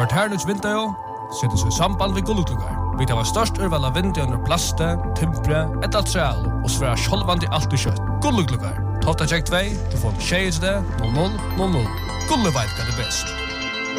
Konverternuts vinter setter seg samband ved gulluklukkar. Vi tar størst urval av vinter under plaste, timpre, et altreal og svære sjolvandi alt og kjøtt. Gulluklukkar. Totta check 2, du får 6 0000. Gulleveit er det best.